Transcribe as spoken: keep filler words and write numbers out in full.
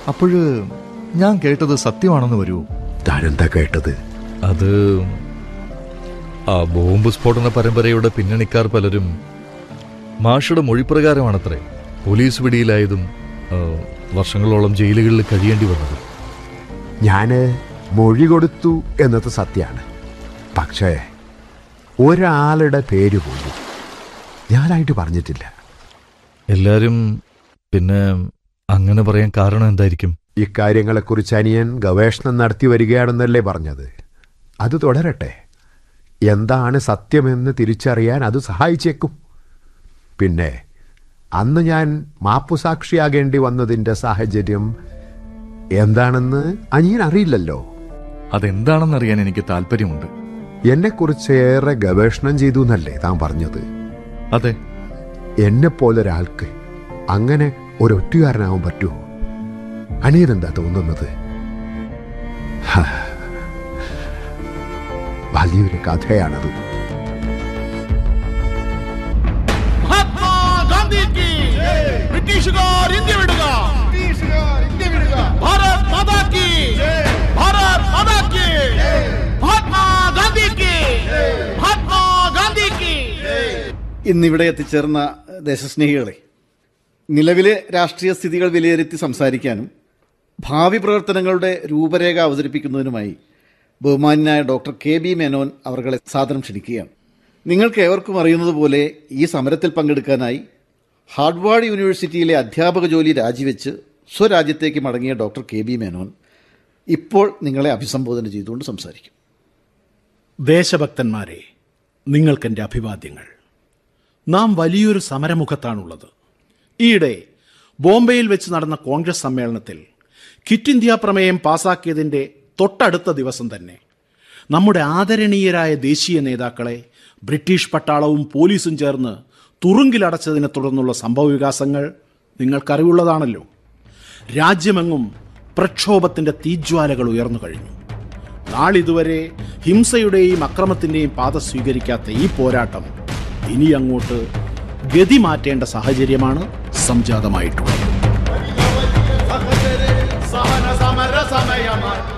അപ്പോഴ് ഞാൻ കേട്ടത് സത്യമാണെന്ന് വരൂ. താനെന്താ കേട്ടത്? അത് ആ ബോംബ് സ്ഫോടന പരമ്പരയുടെ പിന്നണിക്കാർ പലരും മാഷയുടെ മൊഴിപ്രകാരമാണത്രേ പോലീസ് പിടിയിലായതും വർഷങ്ങളോളം ജയിലുകളിൽ കഴിയേണ്ടി വന്നത്. ഞാന് മൊഴി കൊടുത്തു എന്നത് സത്യമാണ്. പക്ഷേ ഒരാളുടെ പേര് പോലും ഞാനായിട്ട് പറഞ്ഞിട്ടില്ല. എല്ലാരും പിന്നെ അങ്ങനെ പറയാൻ കാരണം എന്തായിരിക്കും? ഇക്കാര്യങ്ങളെക്കുറിച്ച് അനിയൻ ഗവേഷണം നടത്തി വരികയാണെന്നല്ലേ പറഞ്ഞത്. അത് തുടരട്ടെ. എന്താണ് സത്യമെന്ന് തിരിച്ചറിയാൻ അത് സഹായിച്ചേക്കും. പിന്നെ അന്ന് ഞാൻ മാപ്പുസാക്ഷിയാകേണ്ടി വന്നതിൻ്റെ സാഹചര്യം എന്താണെന്ന് അനിയൻ അറിയില്ലല്ലോ. അതെന്താണെന്നറിയാൻ എനിക്ക് താല്പര്യമുണ്ട്. എന്നെക്കുറിച്ച് ഏറെ ഗവേഷണം ചെയ്തു എന്നല്ലേ താൻ പറഞ്ഞത്? അതെ. എന്നെപ്പോലൊരാൾക്ക് അങ്ങനെ ഒരൊറ്റുകാരനാവാൻ പറ്റുമോ? അനിയനെന്താ തോന്നുന്നത്? വലിയൊരു കഥയാണത്. ബ്രിട്ടീഷുകാർ ഇന്ത്യ വിടുക! Bharat Mata key! Bharat Mata key! Mahatma Gandhi key! Mahatma Gandhi key! ഇന്നിവിടെ എത്തിച്ചേർന്ന ദേശസ്നേഹികളെ, നിലവിലെ രാഷ്ട്രീയ സ്ഥിതികൾ വിലയിരുത്തി സംസാരിക്കാനും ഭാവി പ്രവർത്തനങ്ങളുടെ രൂപരേഖ അവതരിപ്പിക്കുന്നതിനുമായി ബഹുമാന്യനായ ഡോക്ടർ കെ ബി മേനോൻ അവർകളെ സാദരം ക്ഷണിക്കുകയാണ്. നിങ്ങൾക്ക് ഏവർക്കും അറിയുന്നത് പോലെ ഈ സമരത്തിൽ പങ്കെടുക്കാനായി ഹാർഡ്വാർഡ് യൂണിവേഴ്സിറ്റിയിലെ അധ്യാപക ജോലി രാജിവെച്ച് സ്വരാജ്യത്തേക്ക് മടങ്ങിയ ഡോക്ടർ കെ ബി മേനോൻ ഇപ്പോൾ നിങ്ങളെ അഭിസംബോധന ചെയ്തുകൊണ്ട് സംസാരിക്കും. ദേശഭക്തന്മാരെ, നിങ്ങൾക്കെൻ്റെ അഭിവാദ്യങ്ങൾ. നാം വലിയൊരു സമരമുഖത്താണുള്ളത്. ഈയിടെ ബോംബെയിൽ വെച്ച് നടന്ന കോൺഗ്രസ് സമ്മേളനത്തിൽ ക്വിറ്റ് ഇന്ത്യ പ്രമേയം പാസാക്കിയതിൻ്റെ തൊട്ടടുത്ത ദിവസം തന്നെ നമ്മുടെ ആദരണീയരായ ദേശീയ നേതാക്കളെ ബ്രിട്ടീഷ് പട്ടാളവും പോലീസും ചേർന്ന് തുറുങ്കിലടച്ചതിനെ തുടർന്നുള്ള സംഭവവികാസങ്ങൾ നിങ്ങൾക്കറിവുള്ളതാണല്ലോ. രാജ്യമെങ്ങും പ്രക്ഷോഭത്തിൻ്റെ തീജ്വാലകൾ ഉയർന്നു കഴിഞ്ഞു. നാളിതുവരെ ഹിംസയുടെയും അക്രമത്തിൻ്റെയും പാത സ്വീകരിക്കാത്ത ഈ പോരാട്ടം ഇനി അങ്ങോട്ട് ഗതി മാറ്റേണ്ട സാഹചര്യമാണ് സംജാതമായിട്ടുള്ളത്. സഹന സമര സമയമാണ്.